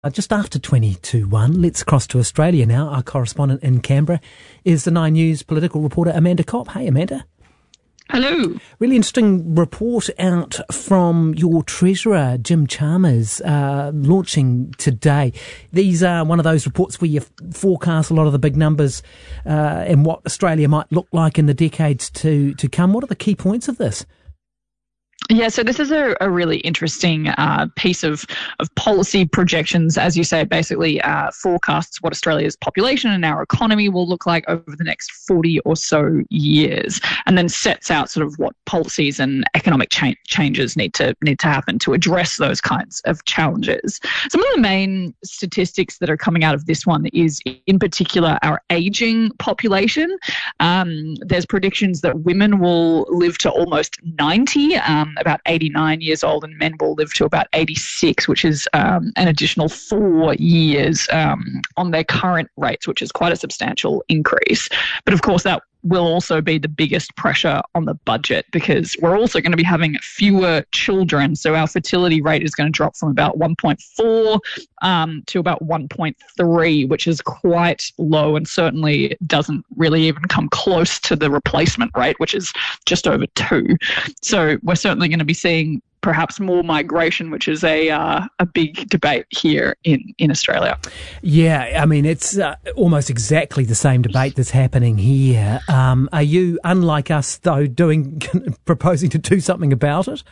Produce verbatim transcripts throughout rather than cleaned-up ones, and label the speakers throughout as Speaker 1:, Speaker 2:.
Speaker 1: Uh, just after twenty-two one, let's cross to Australia now. Our correspondent in Canberra is the Nine News political reporter Amanda Kopp. Hey, Amanda.
Speaker 2: Hello.
Speaker 1: Really interesting report out from your Treasurer, Jim Chalmers, uh, launching today. These are one of those reports where you forecast a lot of the big numbers uh, and what Australia might look like in the decades to, to come. What are the key points of this?
Speaker 2: Yeah, so this is a, a really interesting uh, piece of, of policy projections, as you say, basically uh, forecasts what Australia's population and our economy will look like over the next forty or so years, and then sets out sort of what policies and economic cha- changes need to need to happen to address those kinds of challenges. Some of the main statistics that are coming out of this one is, in particular, our ageing population. Um, there's predictions that women will live to almost ninety, um, about eighty-nine years old, and men will live to about eighty-six, which is um, an additional four years um, on their current rates, which is quite a substantial increase. But of course, that will also be the biggest pressure on the budget, because we're also going to be having fewer children. So our fertility rate is going to drop from about one point four um, to about one point three, which is quite low, and certainly doesn't really even come close to the replacement rate, which is just over two. So we're certainly going to be seeing perhaps more migration, which is a uh, a big debate here in, in Australia.
Speaker 1: Yeah, I mean, it's uh, almost exactly the same debate that's happening here. Um, are you, unlike us, though, doing proposing to do something about it?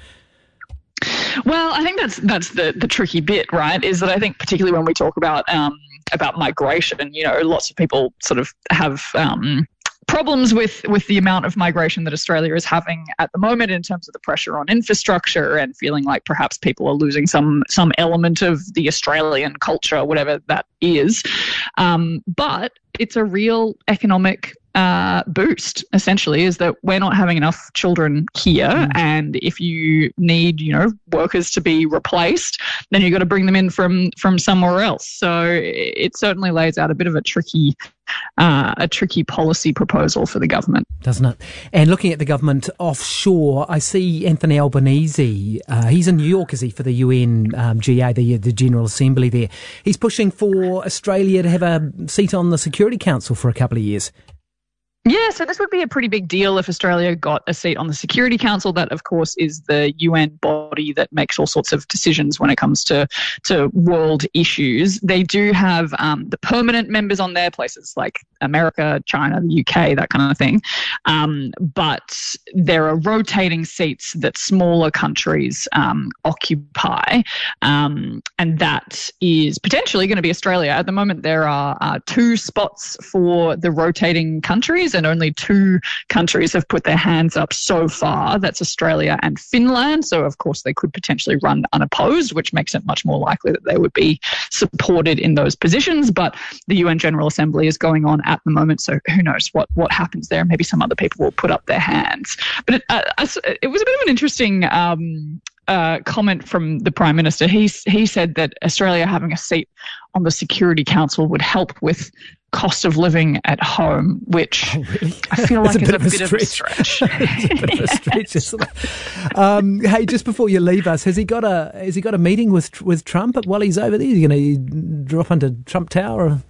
Speaker 2: Well, I think that's that's the, the tricky bit, right, is that I think particularly when we talk about um, about migration, you know, lots of people sort of have Um, problems with, with the amount of migration that Australia is having at the moment in terms of the pressure on infrastructure, and feeling like perhaps people are losing some some element of the Australian culture, whatever that is. Um, but it's a real economic uh, boost, essentially, is that we're not having enough children here. Mm. And if you need, you know, workers to be replaced, then you've got to bring them in from, from somewhere else. So it certainly lays out a bit of a tricky Uh, a tricky policy proposal for the government.
Speaker 1: Doesn't it? And looking at the government offshore, I see Anthony Albanese. Uh, he's in New York, is he, for the U N um, G A, the, the General Assembly there. He's pushing for Australia to have a seat on the Security Council for a couple of years.
Speaker 2: Yeah, so this would be a pretty big deal if Australia got a seat on the Security Council. That, of course, is the U N body that makes all sorts of decisions when it comes to, to world issues. They do have um, the permanent members on there, places like America, China, the U K, that kind of thing. Um, but there are rotating seats that smaller countries um, occupy, um, and that is potentially going to be Australia. At the moment, there are uh, two spots for the rotating countries, and only two countries have put their hands up so far. That's Australia and Finland. So, of course, they could potentially run unopposed, which makes it much more likely that they would be supported in those positions. But the U N General Assembly is going on at the moment, so who knows what, what happens there. Maybe some other people will put up their hands. But it, uh, it was a bit of an interesting um, uh, comment from the Prime Minister. He, he said that Australia having a seat on the Security Council would help with cost of living at home, which
Speaker 1: oh, really?
Speaker 2: I feel like
Speaker 1: a
Speaker 2: is
Speaker 1: bit
Speaker 2: a
Speaker 1: of a
Speaker 2: bit of a stretch.
Speaker 1: It's a bit of a stretch, isn't it? Um, hey, just before you leave us, has he got a has he got a meeting with with Trump while he's over there? Is he going to drop into Trump Tower or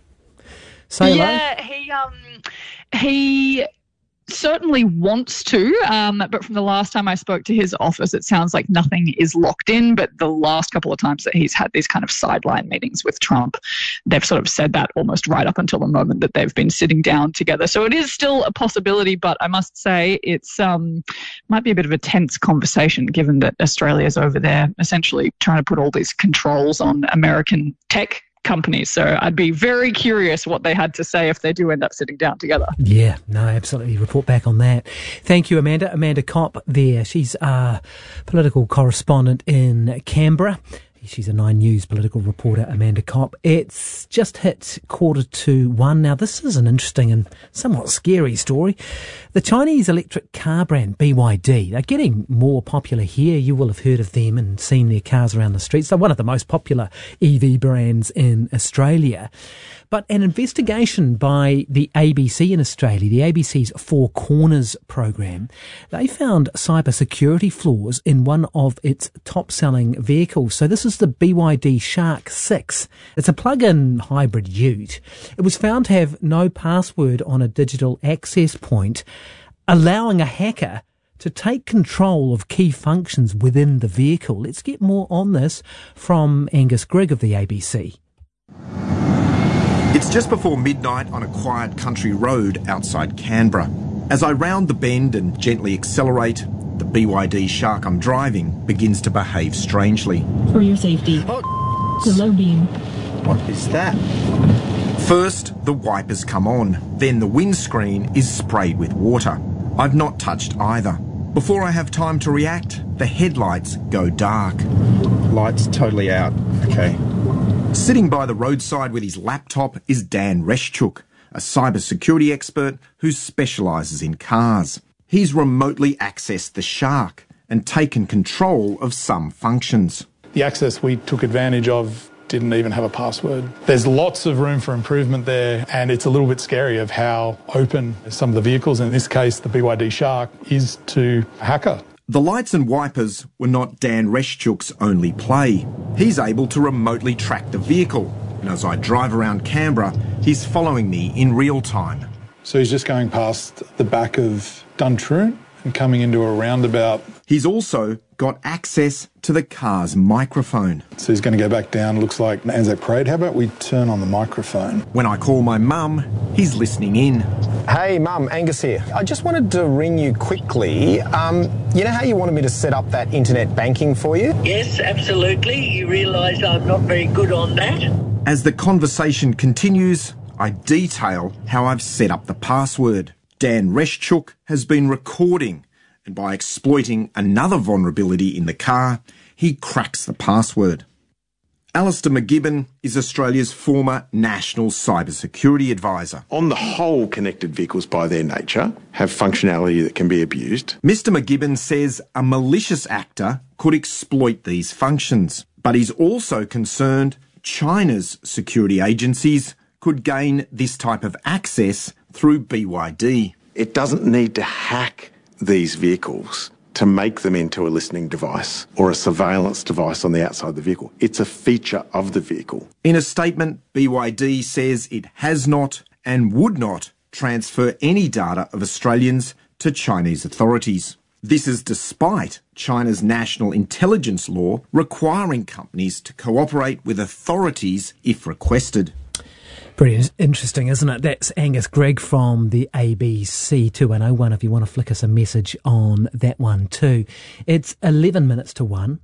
Speaker 1: say hello?
Speaker 2: Yeah, he um he certainly wants to, um, but from the last time I spoke to his office, it sounds like nothing is locked in. But the last couple of times that he's had these kind of sideline meetings with Trump, they've sort of said that almost right up until the moment that they've been sitting down together. So it is still a possibility, but I must say it's um might be a bit of a tense conversation, given that Australia is over there essentially trying to put all these controls on American tech companies. So I'd be very curious what they had to say if they do end up sitting down together.
Speaker 1: Yeah, no, absolutely. Report back on that. Thank you, Amanda. Amanda Kopp there. She's a political correspondent in Canberra. She's a Nine News political reporter, Amanda Kopp. It's just hit quarter to one. Now, this is an interesting and somewhat scary story. The Chinese electric car brand B Y D, they're getting more popular here. You will have heard of them and seen their cars around the streets. They're one of the most popular E V brands in Australia. But an investigation by the A B C in Australia, the A B C's Four Corners program, they found cybersecurity flaws in one of its top-selling vehicles. So this is is the B Y D Shark six. It's a plug-in hybrid ute. It was found to have no password on a digital access point, allowing a hacker to take control of key functions within the vehicle. Let's get more on this from Angus Grigg of the A B C.
Speaker 3: It's just before midnight on a quiet country road outside Canberra. As I round the bend and gently accelerate, the B Y D Shark I'm driving begins to behave strangely.
Speaker 4: For your safety.
Speaker 3: Oh,
Speaker 4: the low beam.
Speaker 3: What is that? First, the wipers come on. Then the windscreen is sprayed with water. I've not touched either. Before I have time to react, the headlights go dark. Lights totally out. Okay. Sitting by the roadside with his laptop is Dan Reschuk, a cybersecurity expert who specialises in cars. He's remotely accessed the Shark and taken control of some functions.
Speaker 5: The access we took advantage of didn't even have a password. There's lots of room for improvement there, and it's a little bit scary of how open some of the vehicles, in this case the B Y D Shark, is to a hacker.
Speaker 3: The lights and wipers were not Dan Reschuk's only play. He's able to remotely track the vehicle, and as I drive around Canberra, he's following me in real time.
Speaker 5: So he's just going past the back of Duntroon and coming into a roundabout.
Speaker 3: He's also got access to the car's microphone.
Speaker 5: So he's going to go back down, looks like Anzac Parade. How about we turn on the microphone?
Speaker 3: When I call my mum, he's listening in.
Speaker 6: Hey Mum, Angus here. I just wanted to ring you quickly. Um, you know how you wanted me to set up that internet banking for you?
Speaker 7: Yes, absolutely. You realise I'm not very good on that.
Speaker 3: As the conversation continues, I detail how I've set up the password. Dan Reschuk has been recording, and by exploiting another vulnerability in the car, he cracks the password. Alistair McGibbon is Australia's former National Cybersecurity Advisor.
Speaker 8: On the whole, connected vehicles by their nature have functionality that can be abused.
Speaker 3: Mister McGibbon says a malicious actor could exploit these functions, but he's also concerned China's security agencies could gain this type of access through B Y D.
Speaker 8: It doesn't need to hack these vehicles to make them into a listening device or a surveillance device on the outside of the vehicle. It's a feature of the vehicle.
Speaker 3: In a statement, B Y D says it has not and would not transfer any data of Australians to Chinese authorities. This is despite China's national intelligence law requiring companies to cooperate with authorities if requested.
Speaker 1: Pretty interesting, isn't it? That's Angus Grigg from the A B C two one oh one if you want to flick us a message on that one too. It's eleven minutes to one.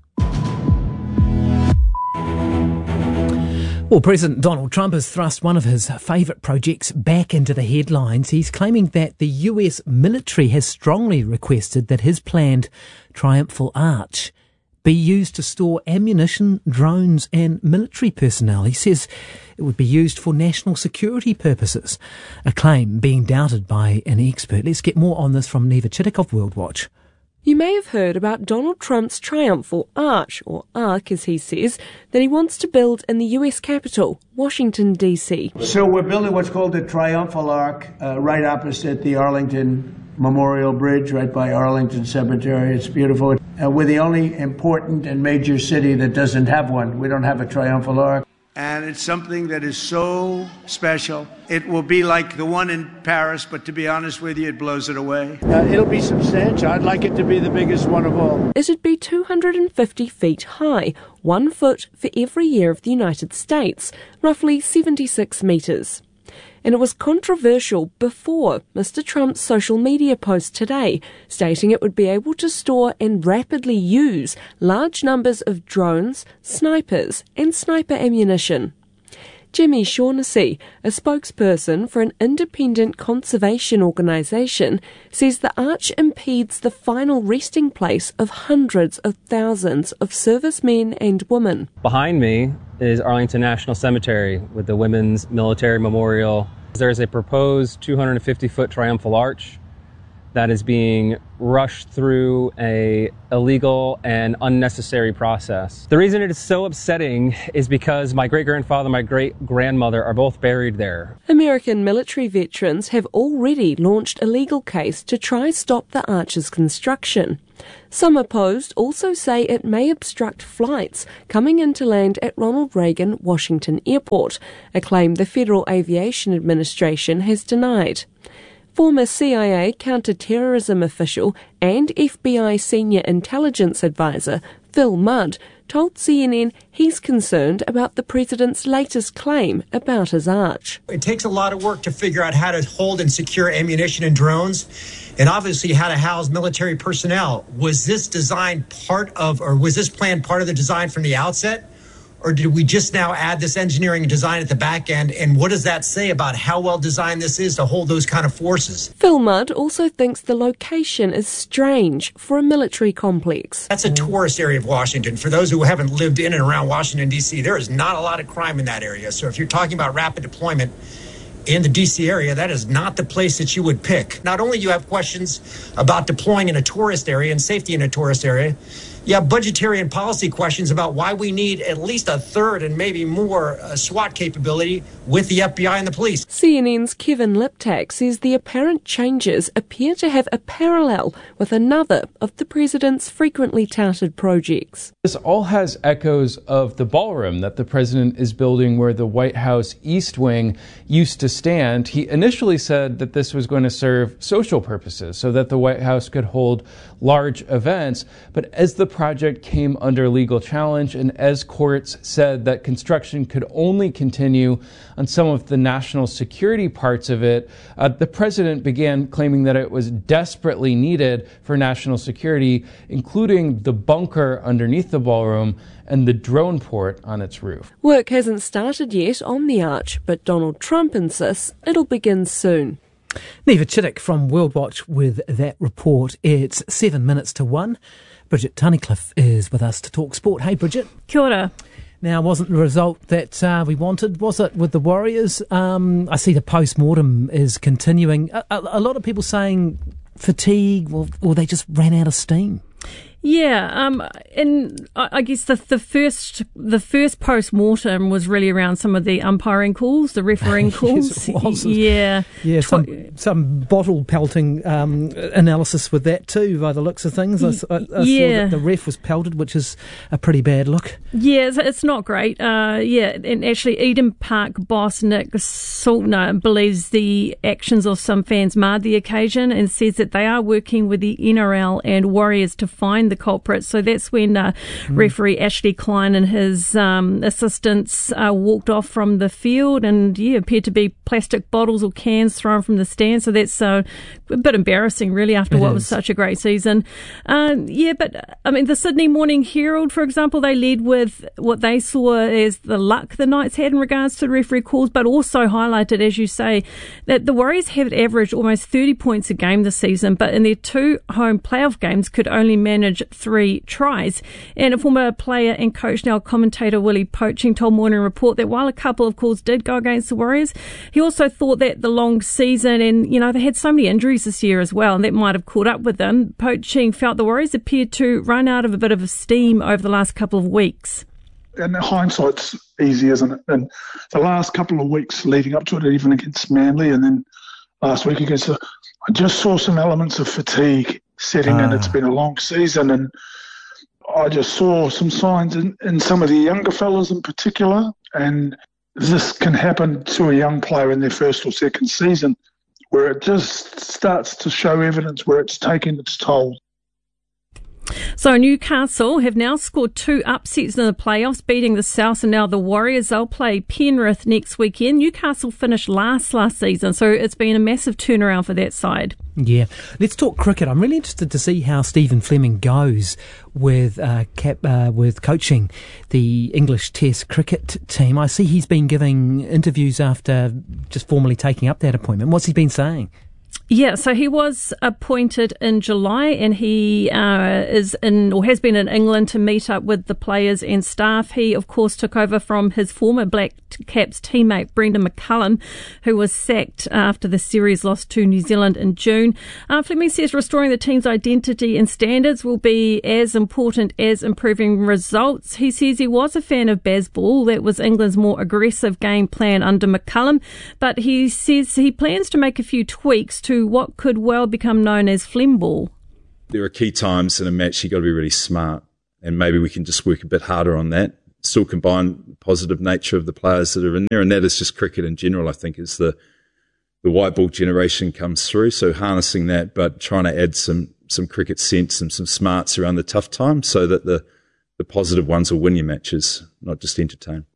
Speaker 1: Well, President Donald Trump has thrust one of his favourite projects back into the headlines. He's claiming that the U S military has strongly requested that his planned Triumphal Arch be used to store ammunition, drones and military personnel. He says it would be used for national security purposes, a claim being doubted by an expert. Let's get more on this from Neva Chittick of World Watch.
Speaker 9: You may have heard about Donald Trump's Triumphal Arch, or Ark as he says, that he wants to build in the U S capital, Washington, D C.
Speaker 10: So we're building what's called the Triumphal Arch uh, right opposite the Arlington Memorial Bridge, right by Arlington Cemetery. It's beautiful. Uh, we're the only important and major city that doesn't have one. We don't have a Triumphal Arch. And it's something that is so special. It will be like the one in Paris, but to be honest with you, it blows it away. Uh, it'll be substantial. I'd like it to be the biggest one of all.
Speaker 9: It'd be two hundred fifty feet high, one foot for every year of the United States, roughly seventy-six metres. And it was controversial before Mister Trump's social media post today, stating it would be able to store and rapidly use large numbers of drones, snipers and sniper ammunition. Jimmy Shaughnessy, a spokesperson for an independent conservation organisation, says the arch impedes the final resting place of hundreds of thousands of servicemen and women.
Speaker 11: Behind me is Arlington National Cemetery with the Women's Military Memorial. There's a proposed two hundred fifty foot Triumphal Arch that is being rushed through a illegal and unnecessary process. The reason it is so upsetting is because my great-grandfather and my great-grandmother are both buried there.
Speaker 9: American military veterans have already launched a legal case to try stop the arch's construction. Some opposed also say it may obstruct flights coming into land at Ronald Reagan Washington Airport, a claim the Federal Aviation Administration has denied. Former C I A counter-terrorism official and F B I senior intelligence advisor Phil Mudd told C N N he's concerned about the president's latest claim about his arch.
Speaker 4: It takes a lot of work to figure out how to hold and secure ammunition and drones, and obviously how to house military personnel. Was this design part of, or was this plan part of the design from the outset? Or did we just now add this engineering and design at the back end? And what does that say about how well designed this is to hold those kind of forces?
Speaker 9: Phil Mudd also thinks the location is strange for a military complex.
Speaker 4: That's a tourist area of Washington. For those who haven't lived in and around Washington, D C, there is not a lot of crime in that area. So if you're talking about rapid deployment in the D C area, that is not the place that you would pick. Not only do you have questions about deploying in a tourist area and safety in a tourist area, you have budgetary and policy questions about why we need at least a third and maybe more uh, SWAT capability with the F B I and the police.
Speaker 9: C N N's Kevin Liptak says the apparent changes appear to have a parallel with another of the president's frequently touted projects.
Speaker 12: This all has echoes of the ballroom that the president is building where the White House East Wing used to stand. He initially said that this was going to serve social purposes so that the White House could hold large events, but as the project came under legal challenge and as courts said that construction could only continue on some of the national security parts of it, uh, the president began claiming that it was desperately needed for national security, including the bunker underneath the ballroom and the drone port on its roof.
Speaker 9: Work hasn't started yet on the arch, but Donald Trump insists it'll begin soon.
Speaker 1: Neva Chittick from World Watch with that report. It's seven minutes to one. Bridget Tunnicliffe is with us to talk sport. Hey, Bridget.
Speaker 13: Kia ora.
Speaker 1: Now, wasn't the result that uh, we wanted, was it, with the Warriors? Um, I see the post-mortem is continuing. A, a, a lot of people saying fatigue, or, or they just ran out of steam.
Speaker 13: Yeah, um, and I guess the the first the first post mortem was really around some of the umpiring calls, the refereeing calls.
Speaker 1: Yes, it was.
Speaker 13: Yeah,
Speaker 1: yeah, some some bottle pelting um, analysis with that too, by the looks of things. I, I, I
Speaker 13: yeah.
Speaker 1: saw that the ref was pelted, which is a pretty bad look.
Speaker 13: Yeah, it's, it's not great. Uh, yeah, and actually, Eden Park boss Nick Saltner believes the actions of some fans marred the occasion and says that they are working with the N R L and Warriors to find the culprits. So that's when uh, mm. referee Ashley Klein and his um, assistants uh, walked off from the field, and yeah, appeared to be plastic bottles or cans thrown from the stand. So that's uh, a bit embarrassing, really, after it what is. was such a great season. Uh, yeah, but I mean, the Sydney Morning Herald, for example, they led with what they saw as the luck the Knights had in regards to the referee calls, but also highlighted, as you say, that the Warriors have averaged almost thirty points a game this season, but in their two home playoff games could only manage three tries. And a former player and coach, now commentator Willie Poaching, told Morning Report that while a couple of calls did go against the Warriors, he also thought that the long season, and you know, they had so many injuries this year as well, and that might have caught up with them. Poaching felt the Warriors appeared to run out of a bit of steam over the last couple of weeks.
Speaker 14: And hindsight's easy, isn't it? And the last couple of weeks leading up to it, even against Manly, and then last week against the, I just saw some elements of fatigue setting in. It's been a long season, and I just saw some signs in, in some of the younger fellas in particular, and this can happen to a young player in their first or second season, where it just starts to show evidence where it's taking its toll.
Speaker 13: So Newcastle have now scored two upsets in the playoffs, beating the South, and now the Warriors. They'll play Penrith next weekend. Newcastle finished last last season, so it's been a massive turnaround for that side.
Speaker 1: Yeah. Let's talk cricket. I'm really interested to see how Stephen Fleming goes with uh, cap, uh, with coaching the English Test cricket team. I see he's been giving interviews after just formally taking up that appointment. What's he been saying?
Speaker 13: Yeah, so he was appointed in July, and he uh, is in, or has been in England to meet up with the players and staff. He, of course, took over from his former Black Caps teammate Brendan McCullum, who was sacked after the series lost to New Zealand in June. Uh, Fleming says restoring the team's identity and standards will be as important as improving results. He says he was a fan of Bazball. That was England's more aggressive game plan under McCullum, but he says he plans to make a few tweaks to what could well become known as Flemball.
Speaker 15: there are key times in a match you've got to be really smart, and maybe we can just work a bit harder on that. Still combine the positive nature of the players that are in there, and that is just cricket in general, I think, is the the white ball generation comes through. So harnessing that, but trying to add some some cricket sense and some smarts around the tough times so that the, the positive ones will win your matches, not just entertain.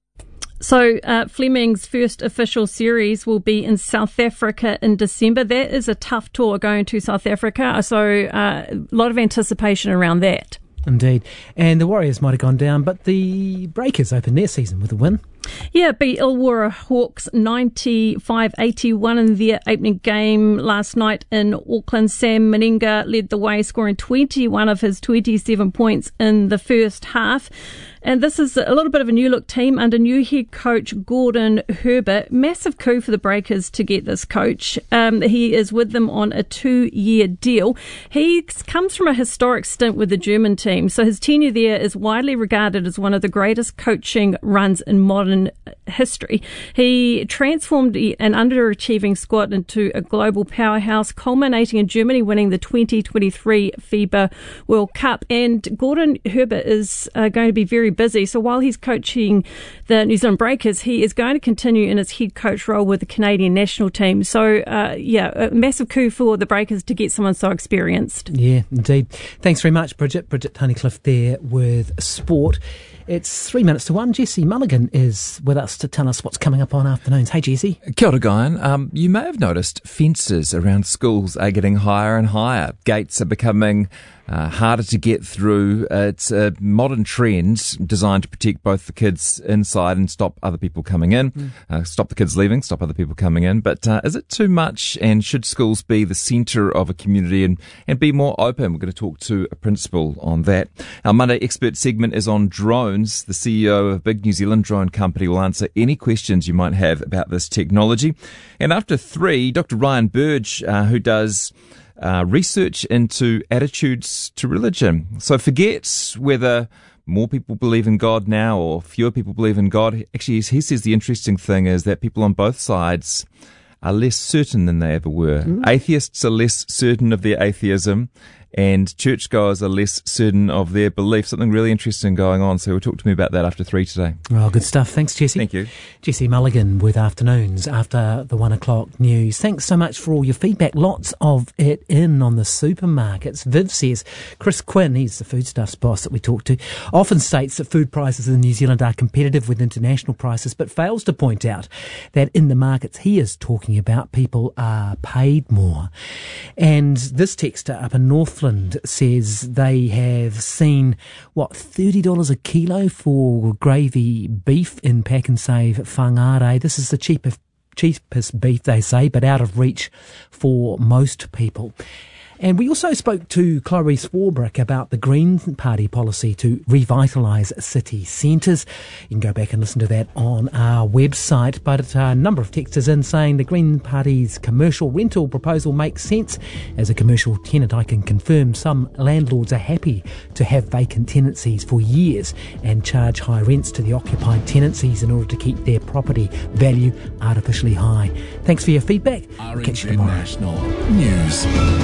Speaker 13: So uh, Fleming's first official series will be in South Africa in December. That is a tough tour, going to South Africa, so uh, a lot of anticipation around that.
Speaker 1: Indeed. And the Warriors might have gone down, but the Breakers opened their season with a win.
Speaker 13: Yeah, beat Illawarra Hawks ninety-five eighty-one in their opening game last night in Auckland. Sam Meninga led the way, scoring twenty-one of his twenty-seven points in the first half. And this is a little bit of a new-look team under new head coach Gordon Herbert. Massive coup for the Breakers to get this coach. Um, he is with them on a two-year deal. He comes from a historic stint with the German team, so his tenure there is widely regarded as one of the greatest coaching runs in modern history. He transformed an underachieving squad into a global powerhouse, culminating in Germany winning the twenty twenty-three FIBA World Cup. And Gordon Herbert is uh, going to be very busy. So while he's coaching the New Zealand Breakers, he is going to continue in his head coach role with the Canadian national team. So, uh, yeah, a massive coup for the Breakers to get someone so experienced.
Speaker 1: Yeah, indeed. Thanks very much, Bridget. Bridget Tunnicliffe there with sport. It's three minutes to one. Jesse Mulligan is with us to tell us what's coming up on afternoons. Hey, Jesse.
Speaker 16: Kia ora, Guyan. Um, you may have noticed fences around schools are getting higher and higher. Gates are becoming uh, harder to get through. Uh, it's a modern trend designed to protect both the kids inside and stop other people coming in, mm. uh, stop the kids leaving, stop other people coming in. But uh, is it too much, and should schools be the centre of a community and, and be more open? We're going to talk to a principal on that. Our Monday expert segment is on drones. The C E O of a big New Zealand drone company will answer any questions you might have about this technology. And after three, Doctor Ryan Burge, uh, who does uh, research into attitudes to religion. So forget whether more people believe in God now or fewer people believe in God. Actually, he says the interesting thing is that people on both sides are less certain than they ever were. Mm. Atheists are less certain of their atheism, and churchgoers are less certain of their belief. Something really interesting going on. So we'll talk to me about that after three today.
Speaker 1: Well, good stuff. Thanks, Jesse.
Speaker 16: Thank you.
Speaker 1: Jesse Mulligan with Afternoons after the one o'clock news. Thanks so much for all your feedback. Lots of it in on the supermarkets. Viv says, Chris Quinn, he's the foodstuffs boss that we talked to, often states that food prices in New Zealand are competitive with international prices, but fails to point out that in the markets he is talking about, people are paid more. And this texter up in Northland says they have seen, what, thirty dollars a kilo for gravy beef in Pack and Save Whangarei. This is the cheapest, cheapest beef, they say, but out of reach for most people. And we also spoke to Chloe Swarbrick about the Green Party policy to revitalise city centres. You can go back and listen to that on our website. But a number of texters in saying the Green Party's commercial rental proposal makes sense. As a commercial tenant, I can confirm some landlords are happy to have vacant tenancies for years and charge high rents to the occupied tenancies in order to keep their property value artificially high. Thanks for your feedback. I'll catch you tomorrow.
Speaker 17: National News.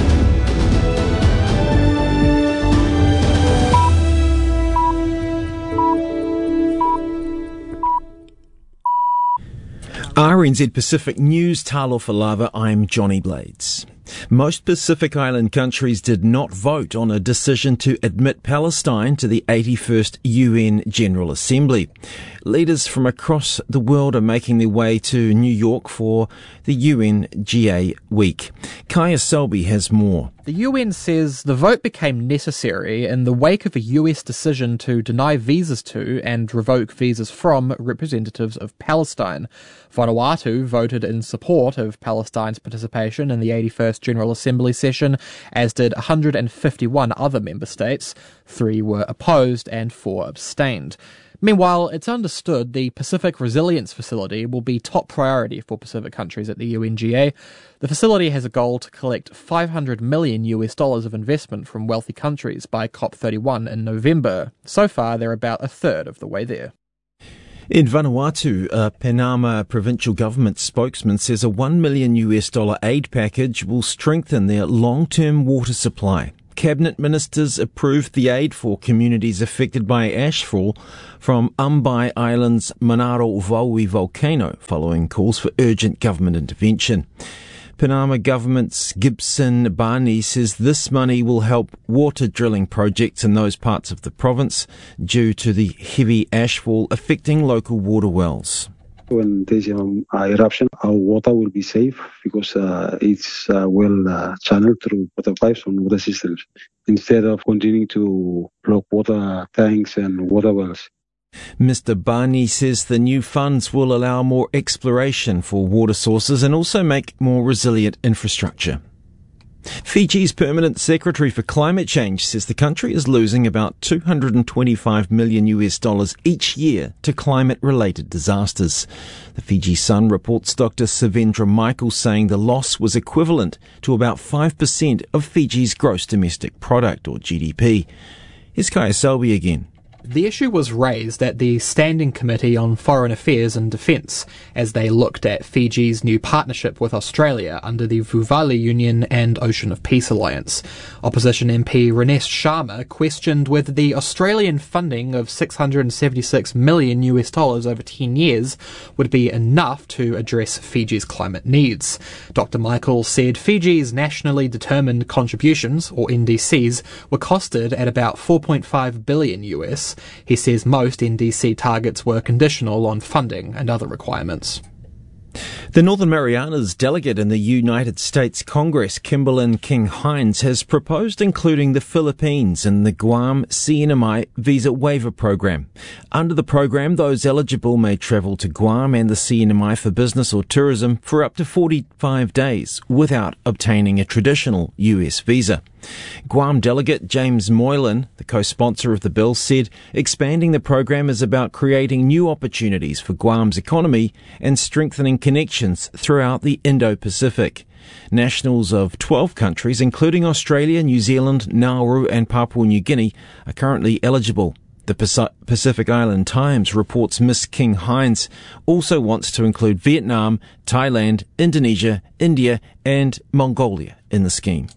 Speaker 18: R N Z Pacific News, Talofa Lava, I'm Johnny Blades. Most Pacific Island countries did not vote on a decision to admit Palestine to the eighty-first U N General Assembly. Leaders from across the world are making their way to New York for the U N G A week. Kaya Selby has more.
Speaker 19: The U N says the vote became necessary in the wake of a U S decision to deny visas to and revoke visas from representatives of Palestine. Vanuatu voted in support of Palestine's participation in the eighty-first General Assembly session, as did one hundred fifty-one other member states. Three were opposed and four abstained. Meanwhile, it's understood the Pacific Resilience Facility will be top priority for Pacific countries at the U N G A. The facility has a goal to collect five hundred million U S dollars of investment from wealthy countries by COP thirty-one in November. So far, they're about a third of the way there.
Speaker 18: In Vanuatu, a Penama provincial government spokesman says a one million U S dollar aid package will strengthen their long-term water supply. Cabinet ministers approved the aid for communities affected by ashfall from Umbai Island's Manaro Vaui volcano, following calls for urgent government intervention. Panama government's Gibson Barney says this money will help water drilling projects in those parts of the province due to the heavy ashfall affecting local water wells.
Speaker 17: When there's um, uh, eruption, our water will be safe because uh, it's uh, well uh, channeled through water pipes and water systems instead of continuing to block water tanks and water wells.
Speaker 18: Mister Barney says the new funds will allow more exploration for water sources and also make more resilient infrastructure. Fiji's Permanent Secretary for Climate Change says the country is losing about two hundred twenty-five million U S dollars each year to climate-related disasters. The Fiji Sun reports Doctor Savendra Michael saying the loss was equivalent to about five percent of Fiji's gross domestic product, or G D P. Here's Kaya Selby again.
Speaker 19: The issue was raised at the Standing Committee on Foreign Affairs and Defence as they looked at Fiji's new partnership with Australia under the Vuvali Union and Ocean of Peace Alliance. Opposition M P Ranesh Sharma questioned whether the Australian funding of six hundred seventy-six million U S dollars over ten years would be enough to address Fiji's climate needs. Doctor Michael said Fiji's nationally determined contributions, or N D Cs, were costed at about four point five billion U S. He says most N D C targets were conditional on funding and other requirements.
Speaker 18: The Northern Marianas delegate in the United States Congress, Kimberlyn King Hines, has proposed including the Philippines in the Guam C N M I visa waiver program. Under the program, those eligible may travel to Guam and the C N M I for business or tourism for up to forty-five days without obtaining a traditional U S visa. Guam delegate James Moylan, the co-sponsor of the bill, said expanding the program is about creating new opportunities for Guam's economy and strengthening connections throughout the Indo-Pacific. Nationals of twelve countries, including Australia, New Zealand, Nauru and Papua New Guinea, are currently eligible. The Pacific Island Times reports Miss King Hines also wants to include Vietnam, Thailand, Indonesia, India and Mongolia in the scheme.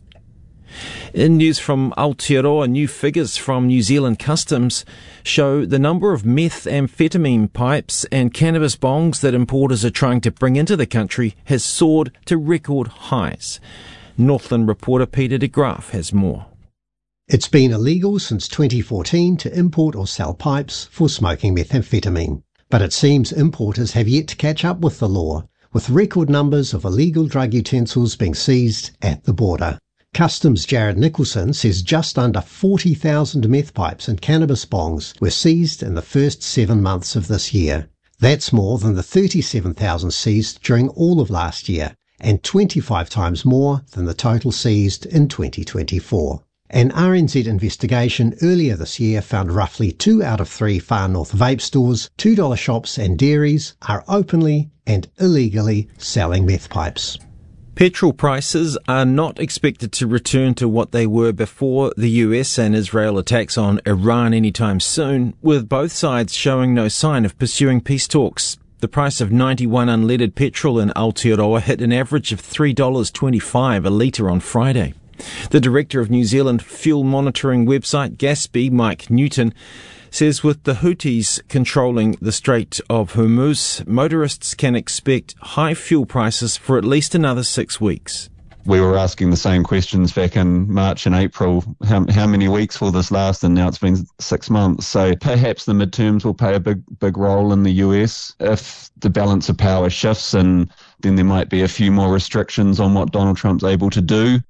Speaker 18: In news from Aotearoa, new figures from New Zealand Customs show the number of methamphetamine pipes and cannabis bongs that importers are trying to bring into the country has soared to record highs. Northland reporter Peter de Graaf has more.
Speaker 20: It's been illegal since twenty fourteen to import or sell pipes for smoking methamphetamine. But it seems importers have yet to catch up with the law, with record numbers of illegal drug utensils being seized at the border. Customs' Jared Nicholson says just under forty thousand meth pipes and cannabis bongs were seized in the first seven months of this year. That's more than the thirty-seven thousand seized during all of last year, and twenty-five times more than the total seized in twenty twenty-four. An R N Z investigation earlier this year found roughly two out of three Far North vape stores, two dollar shops and dairies are openly and illegally selling meth pipes.
Speaker 18: Petrol prices are not expected to return to what they were before the U S and Israel attacks on Iran anytime soon, with both sides showing no sign of pursuing peace talks. The price of ninety-one unleaded petrol in Aotearoa hit an average of three dollars twenty-five a litre on Friday. The director of New Zealand fuel monitoring website Gaspy, Mike Newton, says with the Houthis controlling the Strait of Hormuz, motorists can expect high fuel prices for at least another six weeks.
Speaker 21: We were asking the same questions back in March and April. How, how many weeks will this last? And now it's been six months. So perhaps the midterms will play a big, big role in the U S. If the balance of power shifts, and then there might be a few more restrictions on what Donald Trump's able to do.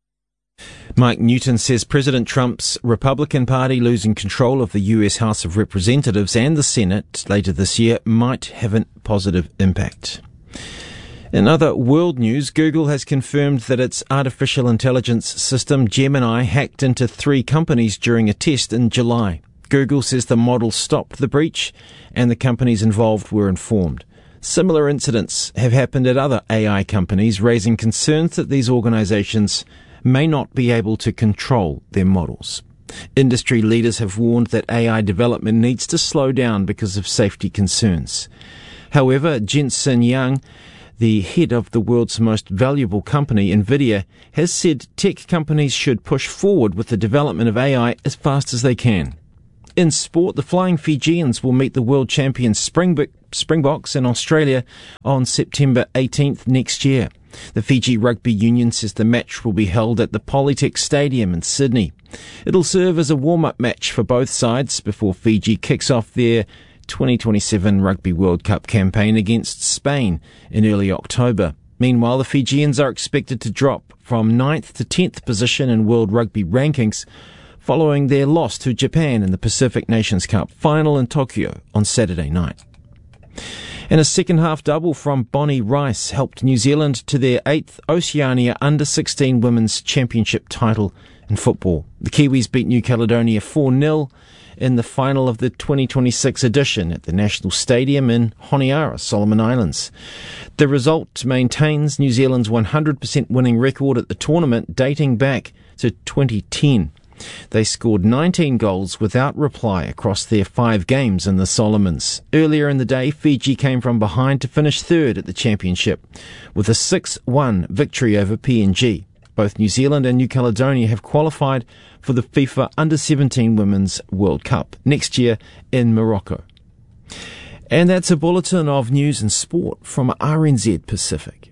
Speaker 18: Mike Newton says President Trump's Republican Party losing control of the U S House of Representatives and the Senate later this year might have a positive impact. In other world news, Google has confirmed that its artificial intelligence system Gemini hacked into three companies during a test in July. Google says the model stopped the breach and the companies involved were informed. Similar incidents have happened at other A I companies, raising concerns that these organizations may not be able to control their models. Industry leaders have warned that A I development needs to slow down because of safety concerns. However, Jensen Yang, The head of the world's most valuable company, Nvidia, has said tech companies should push forward with the development of A I as fast as they can. In sport, the Flying Fijians will meet the world champion Springbok, Springboks in Australia on September eighteenth next year. The Fiji Rugby Union says the match will be held at the Polytech Stadium in Sydney. It'll serve as a warm-up match for both sides before Fiji kicks off their twenty twenty-seven Rugby World Cup campaign against Spain in early October. Meanwhile, the Fijians are expected to drop from ninth to tenth position in World Rugby rankings following their loss to Japan in the Pacific Nations Cup final in Tokyo on Saturday night. And a second-half double from Bonnie Rice helped New Zealand to their eighth Oceania under sixteen Women's Championship title in football. The Kiwis beat New Caledonia four nil in the final of the twenty twenty-six edition at the National Stadium in Honiara, Solomon Islands. The result maintains New Zealand's one hundred percent winning record at the tournament dating back to twenty ten. They scored nineteen goals without reply across their five games in the Solomons. Earlier in the day, Fiji came from behind to finish third at the championship with a six one victory over P N G. Both New Zealand and New Caledonia have qualified for the FIFA under seventeen Women's World Cup next year in Morocco. And that's a bulletin of news and sport from R N Z Pacific.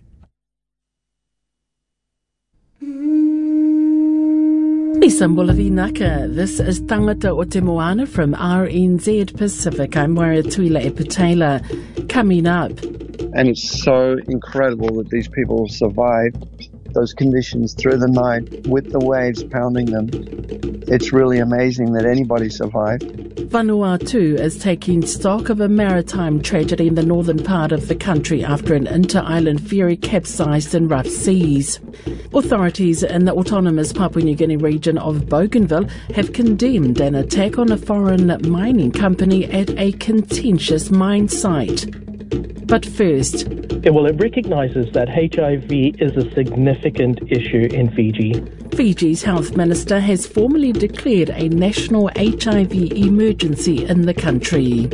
Speaker 2: Lisa Mbulavinaka, this is Tangata o Te Moana from R N Z Pacific. I'm Waratui Eputela. Coming up.
Speaker 22: And it's so incredible that these people survived those conditions through the night with the waves pounding them. It's really amazing that anybody survived.
Speaker 2: Vanuatu is taking stock of a maritime tragedy in the northern part of the country after an inter-island ferry capsized in rough seas. Authorities in the autonomous Papua New Guinea region of Bougainville have condemned an attack on a foreign mining company at a contentious mine site. But first,
Speaker 23: well, it recognises that H I V is a significant issue in Fiji.
Speaker 2: Fiji's health minister has formally declared a national H I V emergency in the country.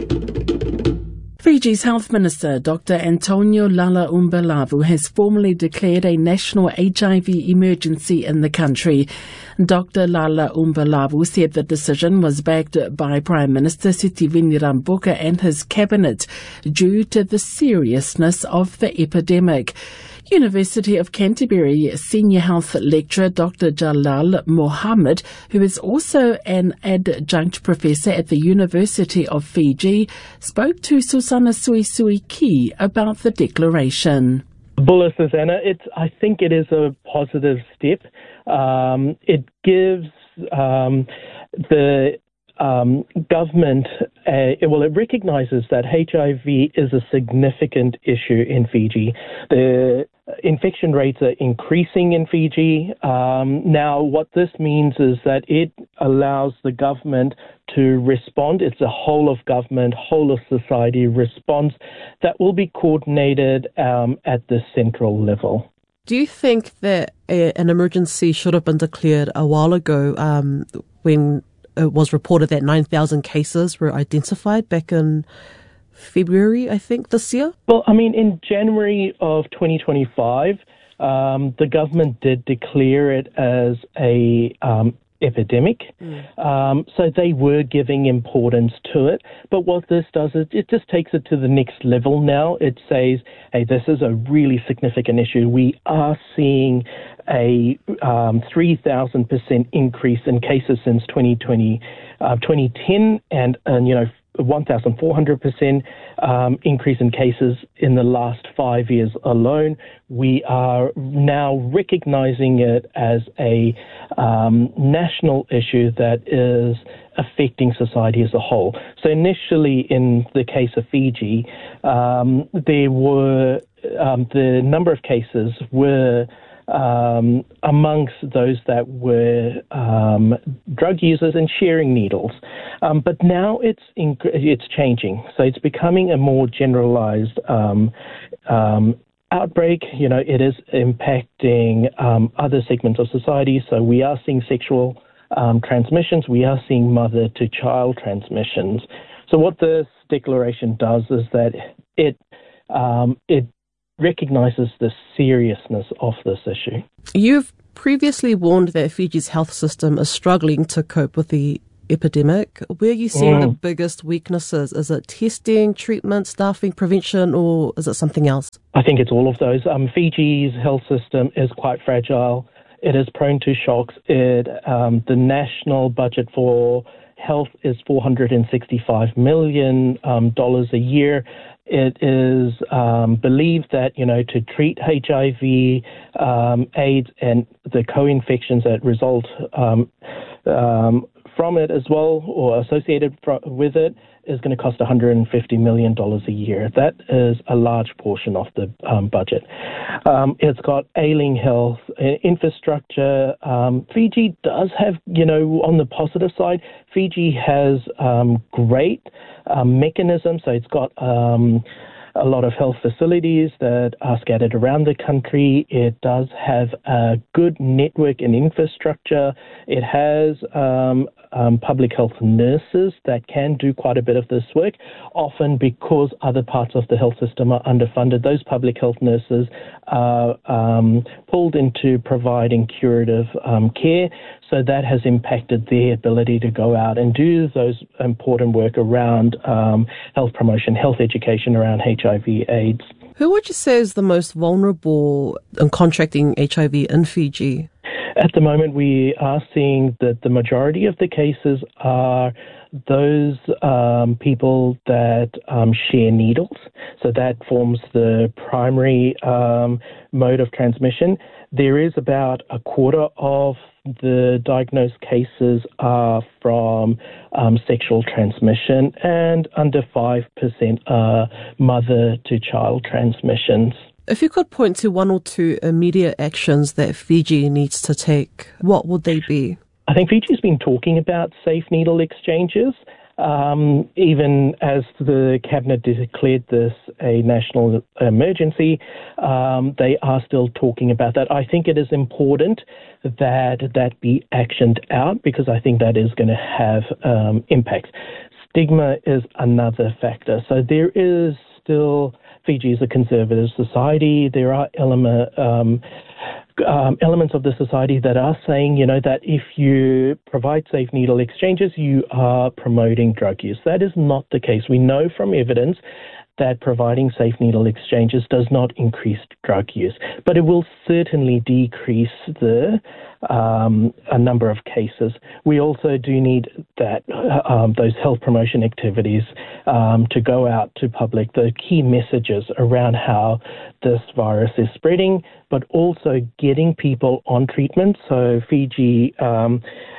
Speaker 2: Fiji's Health Minister, Doctor Antonio Lalaumbalavu, has formally declared a national H I V emergency in the country. Doctor Lalaumbalavu said the decision was backed by Prime Minister Sitiveni Rabuka and his cabinet due to the seriousness of the epidemic. University of Canterbury senior health lecturer Doctor Jalal Mohammed, who is also an adjunct professor at the University of Fiji, spoke to Susanna Suisui Ki about the declaration.
Speaker 23: Bula Susanna, it's, I think it is a positive step. Um, it gives um, the Um, government, uh, well, it recognises that H I V is a significant issue in Fiji. The infection rates are increasing in Fiji. Um, now, what this means is that it allows the government to respond. It's a whole of government, whole of society response that will be coordinated um, at the central level.
Speaker 24: Do you think that a, an emergency should have been declared a while ago um, when it was reported that nine thousand cases were identified back in February, I think, this year?
Speaker 23: Well, I mean, in January of twenty twenty-five, um, the government did declare it as a um, epidemic. Mm. Um, so they were giving importance to it. But what this does is it just takes it to the next level now. It says, hey, this is a really significant issue. We are seeing a um, three thousand percent increase in cases since twenty twenty, uh, twenty ten, and, and you know, one thousand four hundred percent um, increase in cases in the last five years alone. We are now recognizing it as a um, national issue that is affecting society as a whole. So initially, in the case of Fiji, um, there were um, the number of cases were Um, amongst those that were um, drug users and sharing needles. Um, but now it's inc- it's changing. So it's becoming a more generalized um, um, outbreak. You know, it is impacting um, other segments of society. So we are seeing sexual um, transmissions. We are seeing mother-to-child transmissions. So what this declaration does is that it um, it recognises the seriousness of this issue.
Speaker 24: You've previously warned that Fiji's health system is struggling to cope with the epidemic. Where are you seeing mm. the biggest weaknesses? Is it testing, treatment, staffing, prevention, or is it something else?
Speaker 23: I think it's all of those. Um, Fiji's health system is quite fragile. It is prone to shocks. It um, the national budget for health is four hundred sixty-five million dollars um, a year. It is um, believed that, you know, to treat H I V, um, AIDS, and the co-infections that result um, um, from it as well, or associated fr- with it, is going to cost one hundred fifty million dollars a year. That is a large portion of the um, budget. Um, it's got ailing health infrastructure. Um, Fiji does have, you know, on the positive side, Fiji has um, great um, mechanisms. So it's got um, a lot of health facilities that are scattered around the country. It does have a good network and infrastructure. It has um, um, public health nurses that can do quite a bit of this work, often because other parts of the health system are underfunded. Those public health nurses are um, pulled into providing curative um, care. So that has impacted their ability to go out and do those important work around um, health promotion, health education around H I V AIDS.
Speaker 24: Who would you say is the most vulnerable in contracting H I V in Fiji?
Speaker 23: At the moment, we are seeing that the majority of the cases are those um, people that um, share needles. So that forms the primary um, mode of transmission. There is about a quarter of the diagnosed cases are from um, sexual transmission, and under five percent are mother-to-child transmissions.
Speaker 24: If you could point to one or two immediate actions that Fiji needs to take, what would they be?
Speaker 23: I think Fiji's been talking about safe needle exchanges. Um, even as the Cabinet declared this a national emergency, um, they are still talking about that. I think it is important that that be actioned out, because I think that is going to have um, impacts. Stigma is another factor. So there is still, Fiji is a conservative society. There are element, um, Um, elements of the society that are saying, you know, that if you provide safe needle exchanges, you are promoting drug use. That is not the case. We know from evidence that providing safe needle exchanges does not increase drug use, but it will certainly decrease the um, a number of cases. We also do need that um, those health promotion activities um, to go out to public, the key messages around how this virus is spreading, but also getting people on treatment. So Fiji um,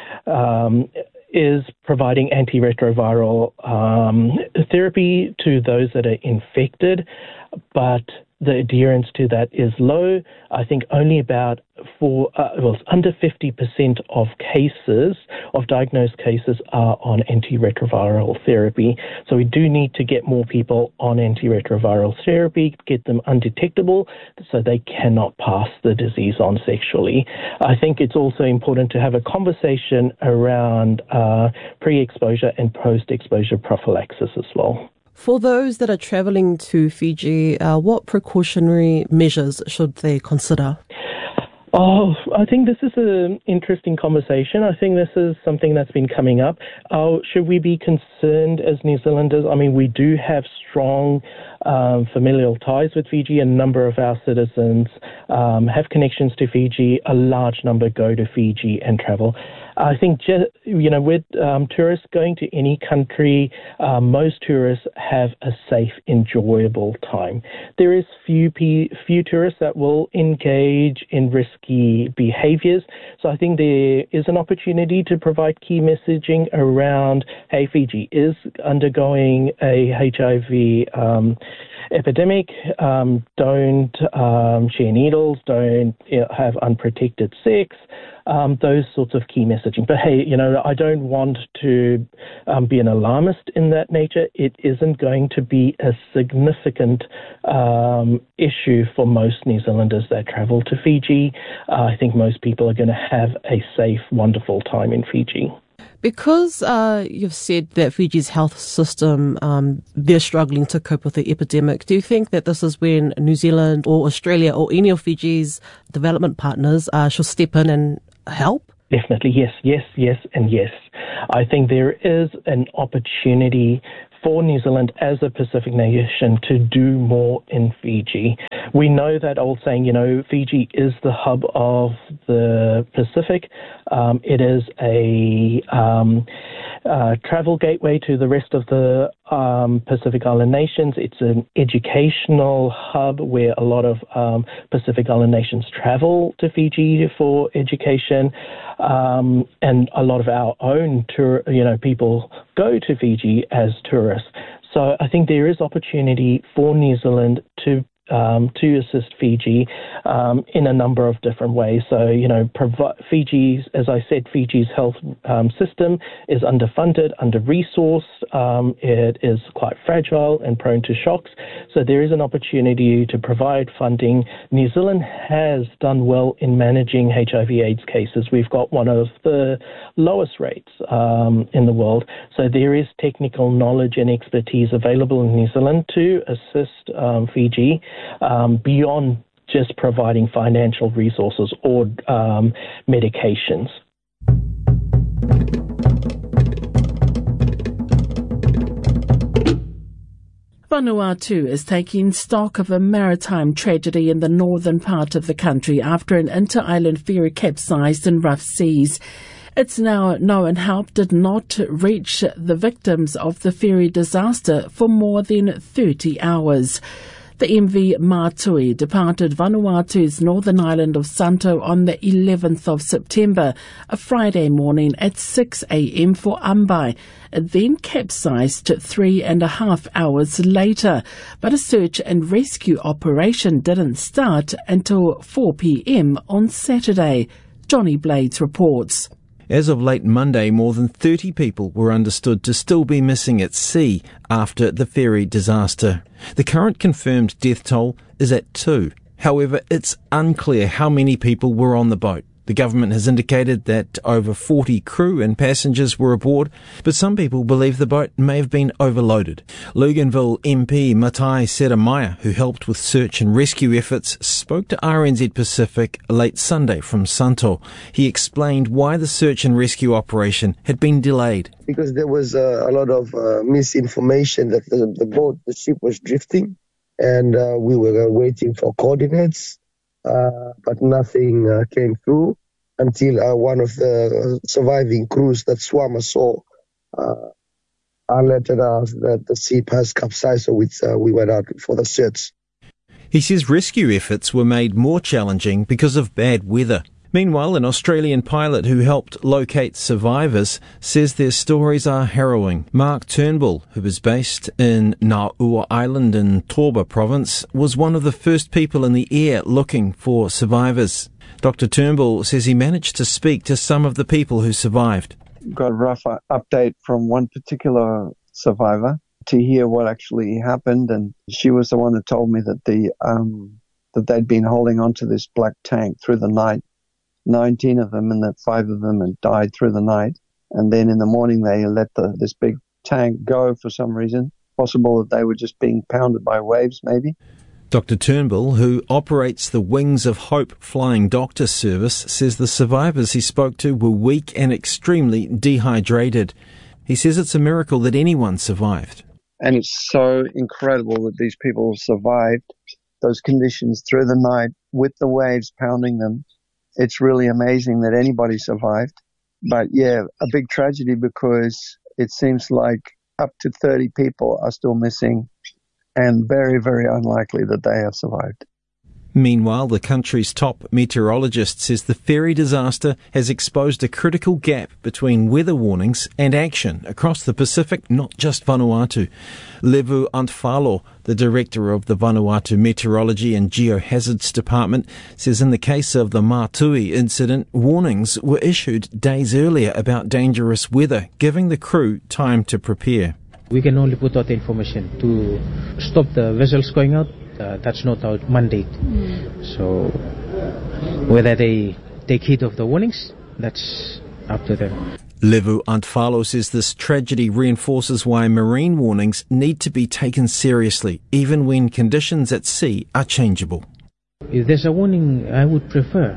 Speaker 23: um, is providing antiretroviral um, therapy to those that are infected, but the adherence to that is low. I think only about four, uh, well, under fifty percent of cases, of diagnosed cases, are on antiretroviral therapy. So we do need to get more people on antiretroviral therapy, get them undetectable so they cannot pass the disease on sexually. I think it's also important to have a conversation around uh, pre-exposure and post-exposure prophylaxis as well.
Speaker 24: For those that are travelling to Fiji, uh, what precautionary measures should they consider?
Speaker 23: Oh, I think this is an interesting conversation. I think this is something that's been coming up. Uh, should we be concerned as New Zealanders? I mean, we do have strong um, familial ties with Fiji. A number of our citizens um, have connections to Fiji. A large number go to Fiji and travel. I think, you know, with um, tourists going to any country, uh, most tourists have a safe, enjoyable time. There is few p- few tourists that will engage in risky behaviours. So I think there is an opportunity to provide key messaging around, hey, Fiji is undergoing a H I V um, epidemic. Um, don't um, share needles. Don't you know, have unprotected sex. Um, those sorts of key messaging. But hey, you know, I don't want to um, be an alarmist in that nature. It isn't going to be a significant um, issue for most New Zealanders that travel to Fiji. Uh, I think most people are going to have a safe, wonderful time in Fiji.
Speaker 24: Because uh, you've said that Fiji's health system, um, they're struggling to cope with the epidemic, do you think that this is when New Zealand or Australia or any of Fiji's development partners uh, should step in and help?
Speaker 23: Definitely, yes, yes, yes, and yes. I think there is an opportunity for New Zealand as a Pacific nation to do more in Fiji. We know that old saying, you know, Fiji is the hub of the Pacific. Um, it is a um, uh, travel gateway to the rest of the um, Pacific Island nations. It's an educational hub where a lot of um, Pacific Island nations travel to Fiji for education. Um, and a lot of our own tour, you know, people go to Fiji as tourists. So I think there is opportunity for New Zealand to um, to assist Fiji um, in a number of different ways. So, you know, provi- Fiji's, as I said, Fiji's health um, system is underfunded, under-resourced. Um, it is quite fragile and prone to shocks. So there is an opportunity to provide funding. New Zealand has done well in managing H I V AIDS cases. We've got one of the lowest rates um, in the world. So there is technical knowledge and expertise available in New Zealand to assist um, Fiji um, beyond just providing financial resources or um, medications.
Speaker 2: Vanuatu is taking stock of a maritime tragedy in the northern part of the country after an inter-island ferry capsized in rough seas. It's now known help did not reach the victims of the ferry disaster for more than thirty hours. The M V Mātui departed Vanuatu's northern island of Santo on the eleventh of September, a Friday morning at six a.m. for Ambai. It then capsized three and a half hours later, but a search and rescue operation didn't start until four p.m. on Saturday. Johnny Blades reports.
Speaker 18: As of late Monday, more than thirty people were understood to still be missing at sea after the ferry disaster. The current confirmed death toll is at two. However, it's unclear how many people were on the boat. The government has indicated that over forty crew and passengers were aboard, but some people believe the boat may have been overloaded. Luganville M P Matai Seremaya, who helped with search and rescue efforts, spoke to R N Z Pacific late Sunday from Santo. He explained why the search and rescue operation had been delayed.
Speaker 5: Because there was uh, a lot of uh, misinformation that the, the boat, the ship was drifting, and uh, we were waiting for coordinates. Uh, but nothing uh, came through until uh, one of the surviving crews that swam ashore uh, alerted us that the ship has capsized, so we, uh, we went out for the search.
Speaker 18: He says rescue efforts were made more challenging because of bad weather. Meanwhile, an Australian pilot who helped locate survivors says their stories are harrowing. Mark Turnbull, who was based in Naua Island in Toba province, was one of the first people in the air looking for survivors. Doctor Turnbull says he managed to speak to some of the people who survived.
Speaker 22: Got a rough update from one particular survivor to hear what actually happened, and she was the one that told me that the um, that they'd been holding onto this black tank through the night. nineteen of them, and that five of them had died through the night. And then in the morning they let the, this big tank go for some reason. Possible that they were just being pounded by waves, maybe.
Speaker 18: Doctor Turnbull, who operates the Wings of Hope flying doctor service, says the survivors he spoke to were weak and extremely dehydrated. He says it's a miracle that anyone survived.
Speaker 22: And it's so incredible that these people survived those conditions through the night with the waves pounding them. It's really amazing that anybody survived. But yeah, a big tragedy because it seems like up to thirty people are still missing and very, very unlikely that they have survived.
Speaker 18: Meanwhile, the country's top meteorologist says the ferry disaster has exposed a critical gap between weather warnings and action across the Pacific, not just Vanuatu. Levu Antfalo, the director of the Vanuatu Meteorology and Geohazards Department, says in the case of the Mātui incident, warnings were issued days earlier about dangerous weather, giving the crew time to prepare.
Speaker 6: We can only put out information to stop the vessels going out. Uh, that's not our mandate. Mm. So whether they take heed of the warnings, that's up to them.
Speaker 18: Levu Antfalo says this tragedy reinforces why marine warnings need to be taken seriously, even when conditions at sea are changeable.
Speaker 6: If there's a warning, I would prefer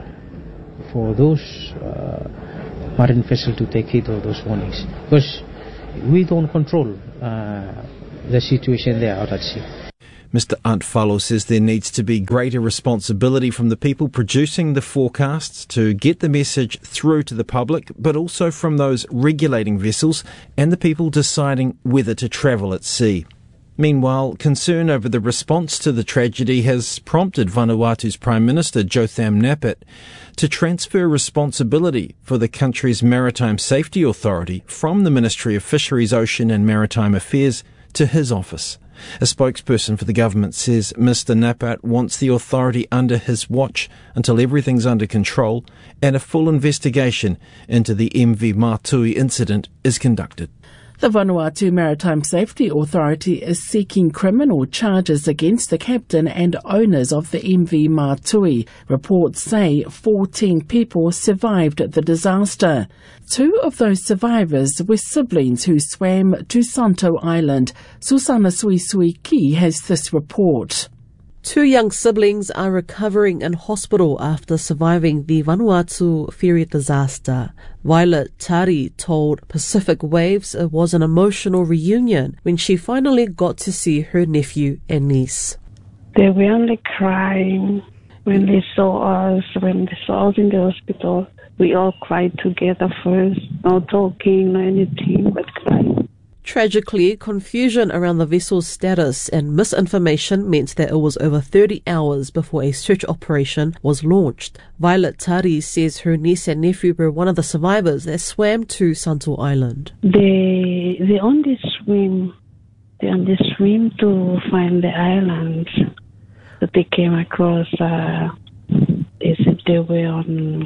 Speaker 6: for those uh, marine vessels to take heed of those warnings, because we don't control uh, the situation there out at sea.
Speaker 18: Mister Antfalo says there needs to be greater responsibility from the people producing the forecasts to get the message through to the public, but also from those regulating vessels and the people deciding whether to travel at sea. Meanwhile, concern over the response to the tragedy has prompted Vanuatu's Prime Minister Jotham Napat to transfer responsibility for the country's Maritime Safety Authority from the Ministry of Fisheries, Ocean and Maritime Affairs to his office. A spokesperson for the government says Mister Napat wants the authority under his watch until everything's under control and a full investigation into the M V Mātui incident is conducted.
Speaker 2: The Vanuatu Maritime Safety Authority is seeking criminal charges against the captain and owners of the M V Mātui. Reports say fourteen people survived the disaster. Two of those survivors were siblings who swam to Santo Island. Susana Sui Sui Ki has this report.
Speaker 24: Two young siblings are recovering in hospital after surviving the Vanuatu ferry disaster. Violet Tari told Pacific Waves it was an emotional reunion when she finally got to see her nephew and niece.
Speaker 3: They were only crying when they saw us, when they saw us in the hospital. We all cried together first, no talking, no anything, but crying.
Speaker 24: Tragically, confusion around the vessel's status and misinformation meant that it was over thirty hours before a search operation was launched. Violet Tari says her niece and nephew were one of the survivors that swam to Santo Island.
Speaker 3: They they only swim, they only swim to find the islands that they came across. Uh, they said they were on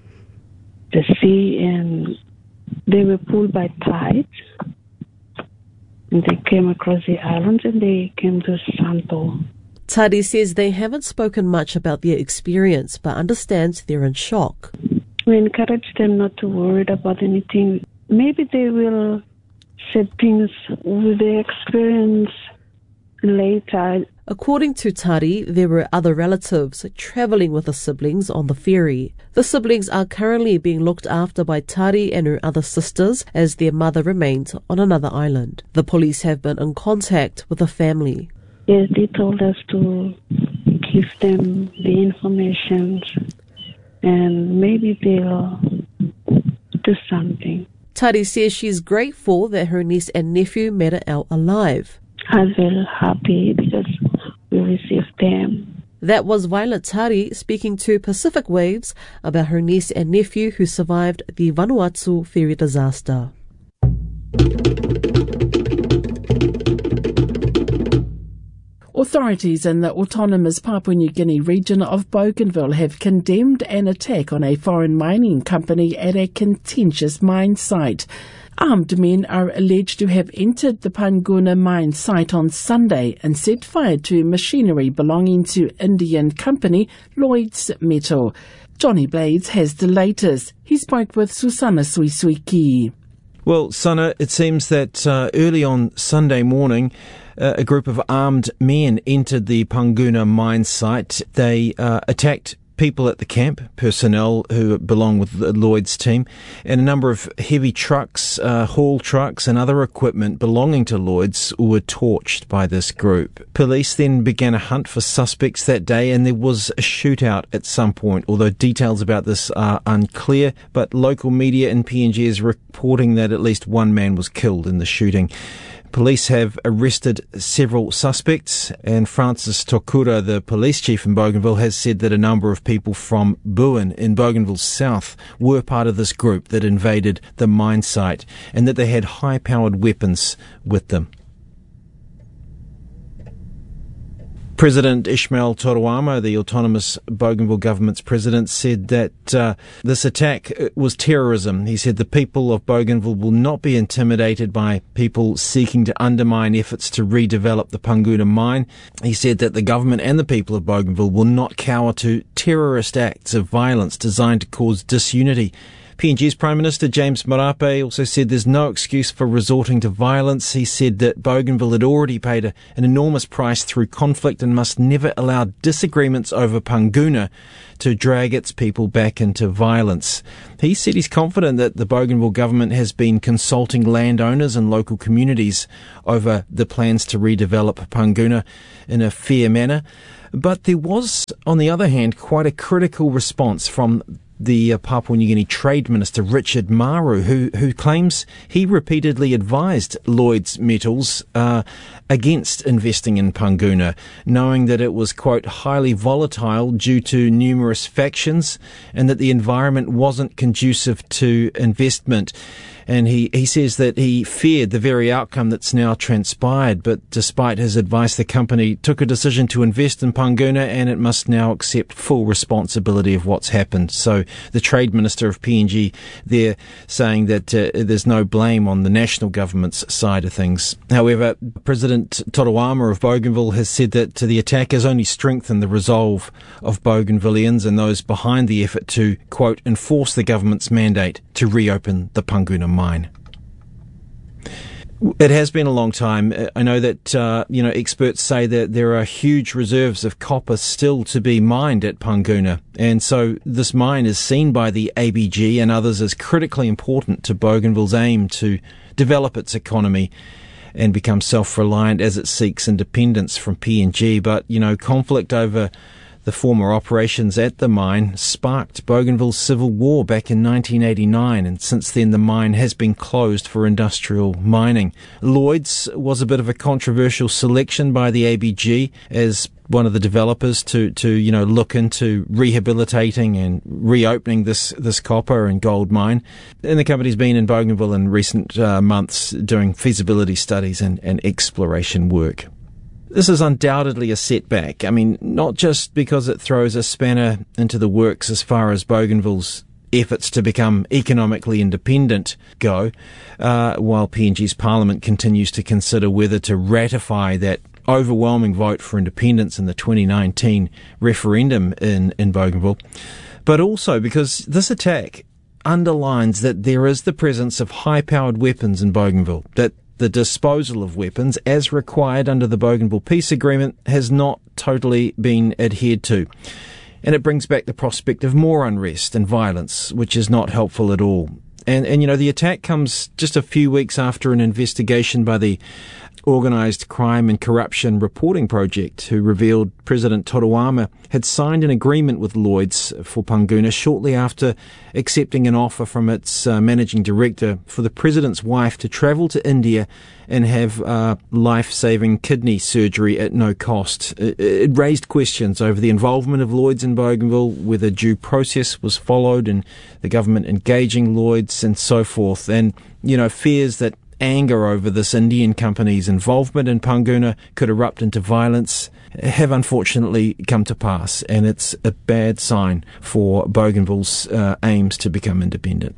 Speaker 3: the sea and they were pulled by tides. And they came across the islands and they came to Santo.
Speaker 24: Tari says they haven't spoken much about their experience, but understands they're in shock.
Speaker 3: We encourage them not to worry about anything. Maybe they will say things with their experience later.
Speaker 24: According to Tari, there were other relatives travelling with the siblings on the ferry. The siblings are currently being looked after by Tari and her other sisters as their mother remains on another island. The police have been in contact with the family.
Speaker 3: Yes, they told us to give them the information and maybe they'll do something.
Speaker 24: Tari says she's grateful that her niece and nephew made it out alive.
Speaker 3: I'm very happy because we received them.
Speaker 24: That was Violet Tari speaking to Pacific Waves about her niece and nephew who survived the Vanuatu ferry disaster.
Speaker 2: Authorities in the autonomous Papua New Guinea region of Bougainville have condemned an attack on a foreign mining company at a contentious mine site. Armed men are alleged to have entered the Panguna mine site on Sunday and set fire to machinery belonging to Indian company Lloyds Metal. Johnny Blades has the latest. He spoke with Susana Sui Sui Ki.
Speaker 18: Well, Sana, it seems that uh, early on Sunday morning, uh, a group of armed men entered the Panguna mine site. They uh, attacked people at the camp, personnel who belong with the Lloyd's team, and a number of heavy trucks, uh, haul trucks and other equipment belonging to Lloyd's were torched by this group. Police then began a hunt for suspects that day, and there was a shootout at some point, although details about this are unclear, but local media in P N G is reporting that at least one man was killed in the shooting. Police have arrested several suspects, and Francis Tokura, the police chief in Bougainville, has said that a number of people from Buin in Bougainville South were part of this group that invaded the mine site and that they had high-powered weapons with them. President Ishmael Toruama, the autonomous Bougainville government's president, said that uh, this attack was terrorism. He said the people of Bougainville will not be intimidated by people seeking to undermine efforts to redevelop the Panguna mine. He said that the government and the people of Bougainville will not cower to terrorist acts of violence designed to cause disunity P N G's Prime Minister James Marape also said there's no excuse for resorting to violence. He said that Bougainville had already paid a, an enormous price through conflict and must never allow disagreements over Panguna to drag its people back into violence. He said he's confident that the Bougainville government has been consulting landowners and local communities over the plans to redevelop Panguna in a fair manner. But there was, on the other hand, quite a critical response from the uh, Papua New Guinea Trade Minister, Richard Maru, who, who claims he repeatedly advised Lloyds Metals uh, against investing in Panguna, knowing that it was, quote, highly volatile due to numerous factions and that the environment wasn't conducive to investment. And he, he says that he feared the very outcome that's now transpired, but despite his advice, the company took a decision to invest in Panguna and it must now accept full responsibility of what's happened. So the Trade Minister of P N G there saying that uh, there's no blame on the national government's side of things. However, President Totoama of Bougainville has said that the attack has only strengthened the resolve of Bougainvilleans and those behind the effort to, quote, enforce the government's mandate to reopen the Panguna mine. It has been a long time. I know that, uh, you know, experts say that there are huge reserves of copper still to be mined at Panguna. And so this mine is seen by the A B G and others as critically important to Bougainville's aim to develop its economy and become self-reliant as it seeks independence from P N G. But, you know, conflict over the former operations at the mine sparked Bougainville's civil war back in nineteen eighty-nine, and since then the mine has been closed for industrial mining. Lloyds was a bit of a controversial selection by the A B G as one of the developers to, to you know, look into rehabilitating and reopening this, this copper and gold mine. And the company's been in Bougainville in recent uh, months doing feasibility studies and, and exploration work. This is undoubtedly a setback. I mean, not just because it throws a spanner into the works as far as Bougainville's efforts to become economically independent go, uh, while P N G's Parliament continues to consider whether to ratify that overwhelming vote for independence in the twenty nineteen referendum in, in Bougainville, but also because this attack underlines that there is the presence of high-powered weapons in Bougainville, that the disposal of weapons, as required under the Bougainville Peace Agreement, has not totally been adhered to. And it brings back the prospect of more unrest and violence, which is not helpful at all. And, and you know, the attack comes just a few weeks after an investigation by the Organised Crime and Corruption Reporting Project, who revealed President Totoama had signed an agreement with Lloyds for Panguna shortly after accepting an offer from its uh, managing director for the president's wife to travel to India and have uh, life-saving kidney surgery at no cost. It, it raised questions over the involvement of Lloyds in Bougainville, whether due process was followed and the government engaging Lloyds and so forth, and, you know, fears that anger over this Indian company's involvement in Panguna could erupt into violence have unfortunately come to pass, and it's a bad sign for Bougainville's uh, aims to become independent.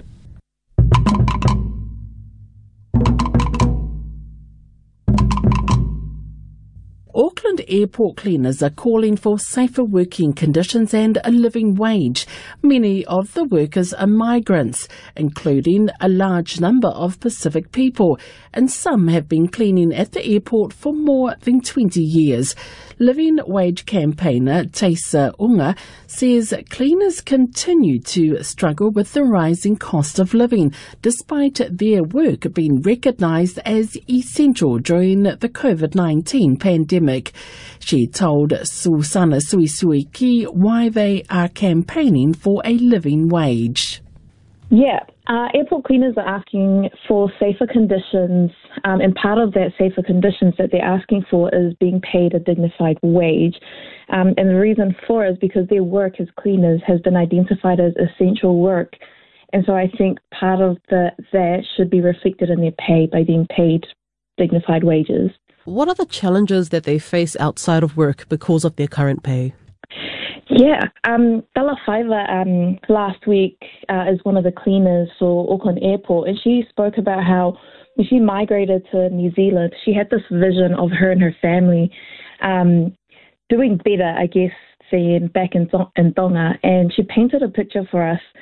Speaker 2: Auckland airport cleaners are calling for safer working conditions and a living wage. Many of the workers are migrants, including a large number of Pacific people, and some have been cleaning at the airport for more than twenty years. Living wage campaigner Tessa Unga says cleaners continue to struggle with the rising cost of living, despite their work being recognised as essential during the COVID nineteen pandemic. She told Susana Suisuiki why they are campaigning for a living wage.
Speaker 7: Yeah, uh, airport cleaners are asking for safer conditions, um, and part of that safer conditions that they're asking for is being paid a dignified wage. Um, and the reason for it is because their work as cleaners has been identified as essential work. And so I think part of the, that should be reflected in their pay by being paid dignified wages.
Speaker 24: What are the challenges that they face outside of work because of their current pay?
Speaker 7: Yeah, um, Bella Fiver um, last week uh, is one of the cleaners for Auckland Airport, and she spoke about how when she migrated to New Zealand, she had this vision of her and her family um, doing better, I guess, saying back in, in Tonga, and she painted a picture for us,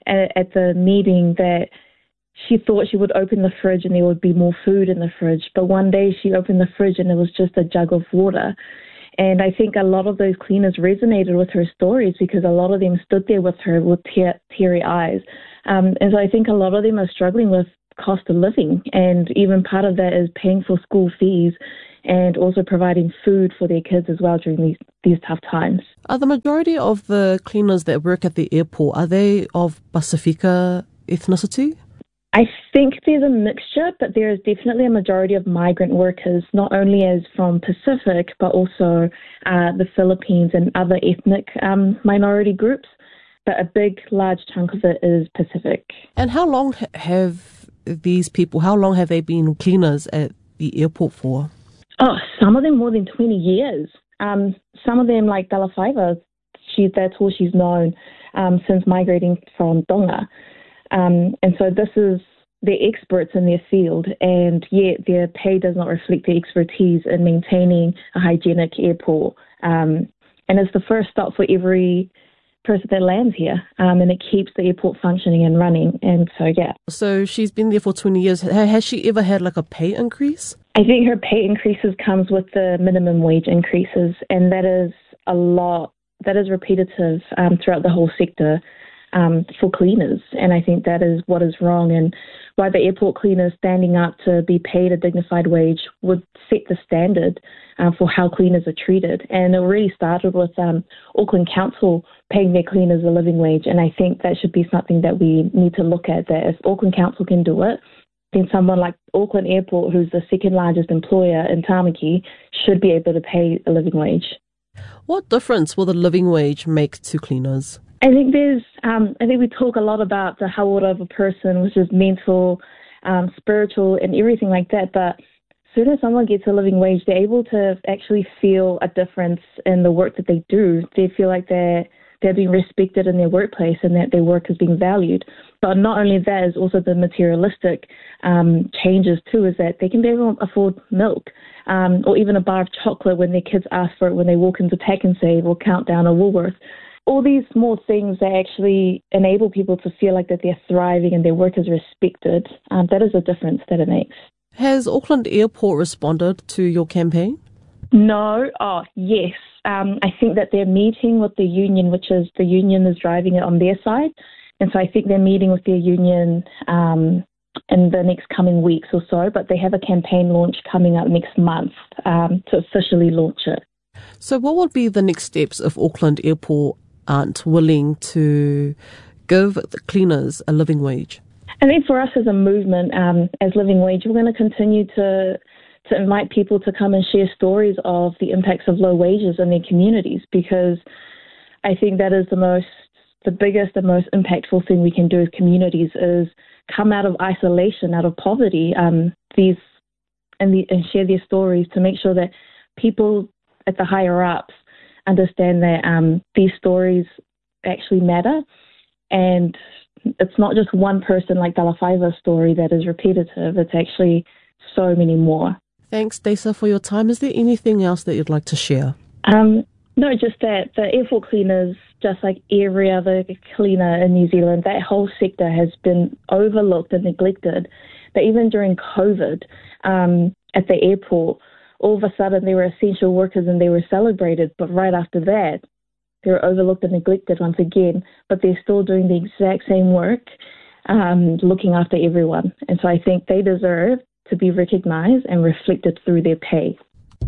Speaker 7: at, at the meeting that she thought she would open the fridge and there would be more food in the fridge. But one day she opened the fridge and it was just a jug of water. And I think a lot of those cleaners resonated with her stories because a lot of them stood there with her with tear, teary eyes. Um, and so I think a lot of them are struggling with cost of living. And even part of that is paying for school fees and also providing food for their kids as well during these, these tough times.
Speaker 24: Are the majority of the cleaners that work at the airport, are they of Pasifika ethnicity?
Speaker 7: I think there's a mixture, but there is definitely a majority of migrant workers, not only as from Pacific, but also uh, the Philippines and other ethnic um, minority groups. But a big, large chunk of it is Pacific.
Speaker 24: And how long have these people, how long have they been cleaners at the airport for?
Speaker 7: Oh, some of them more than twenty years. Um, some of them, like Dalafaiva, she, that's all she's known um, since migrating from Tonga. Um, and so this is, they're experts in their field, and yet their pay does not reflect their expertise in maintaining a hygienic airport. Um, and it's the first stop for every person that lands here, um, and it keeps the airport functioning and running. And so, yeah.
Speaker 24: So she's been there for twenty years. Has she ever had like a pay increase?
Speaker 7: I think her pay increases comes with the minimum wage increases, and that is a lot, that is repetitive um, throughout the whole sector. Um, for cleaners, and I think that is what is wrong, and why the airport cleaners standing up to be paid a dignified wage would set the standard uh, for how cleaners are treated. And it already started with um, Auckland Council paying their cleaners a living wage, and I think that should be something that we need to look at, that if Auckland Council can do it, then someone like Auckland Airport, who's the second largest employer in Tāmaki, should be able to pay a living wage.
Speaker 24: What difference will the living wage make to cleaners?
Speaker 7: I think there's, um, I think we talk a lot about the hawara of a person, which is mental, um, spiritual, and everything like that. But as soon as someone gets a living wage, they're able to actually feel a difference in the work that they do. They feel like they're they're being respected in their workplace and that their work is being valued. But not only that, is also the materialistic um, changes too. Is that they can be able to afford milk um, or even a bar of chocolate when their kids ask for it when they walk into Pack and Save or Countdown or Woolworth. All these small things that actually enable people to feel like that they're thriving and their work is respected, um, that is a difference that it makes.
Speaker 24: Has Auckland Airport responded to your campaign?
Speaker 7: No. Oh, yes. Um, I think that they're meeting with the union, which is the union is driving it on their side. And so I think they're meeting with their union um, in the next coming weeks or so. But they have a campaign launch coming up next month um, to officially launch it.
Speaker 24: So what would be the next steps if Auckland Airport aren't willing to give the cleaners a living wage?
Speaker 7: I think for us as a movement, um, as Living Wage, we're going to continue to to invite people to come and share stories of the impacts of low wages in their communities, because I think that is the most, the biggest and most impactful thing we can do as communities is come out of isolation, out of poverty, um, these and, the, and share their stories to make sure that people at the higher ups understand that um, these stories actually matter, and it's not just one person like Dalafaiva's story that is repetitive. It's actually so many more.
Speaker 24: Thanks, Desa, for your time. Is there anything else that you'd like to share?
Speaker 7: Um, no, just that the airport cleaners, just like every other cleaner in New Zealand, that whole sector has been overlooked and neglected. But even during COVID um, at the airport, all of a sudden they were essential workers and they were celebrated. But right after that, they were overlooked and neglected once again. But they're still doing the exact same work, um, looking after everyone. And so I think they deserve to be recognised and reflected through their pay.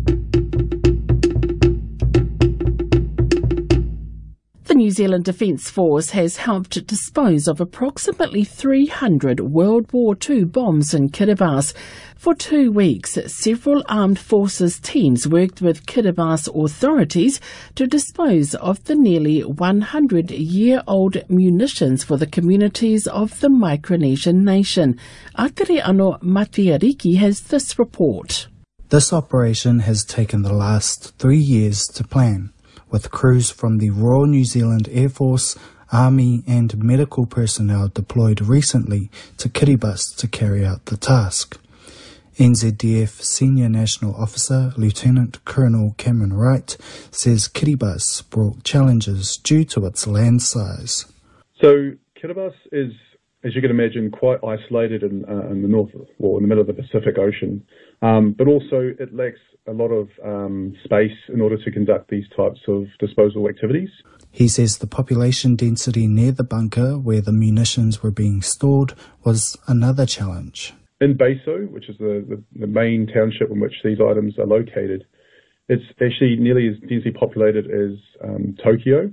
Speaker 2: The New Zealand Defence Force has helped dispose of approximately three hundred World War Two bombs in Kiribati. For two weeks, several armed forces teams worked with Kiribati authorities to dispose of the nearly one hundred year old munitions for the communities of the Micronesian nation. Akere Ano Matiariki has this report.
Speaker 4: This operation has taken the last three years to plan, with crews from the Royal New Zealand Air Force, Army and medical personnel deployed recently to Kiribati to carry out the task. N Z D F Senior National Officer Lieutenant Colonel Cameron Wright says Kiribati brought challenges due to its land size.
Speaker 8: So Kiribati is, as you can imagine, quite isolated in, uh, in the north, or in the middle of the Pacific Ocean. Um, but also it lacks a lot of um, space in order to conduct these types of disposal activities.
Speaker 4: He says the population density near the bunker where the munitions were being stored was another challenge.
Speaker 8: In Beiso, which is the, the, the main township in which these items are located, it's actually nearly as densely populated as um, Tokyo.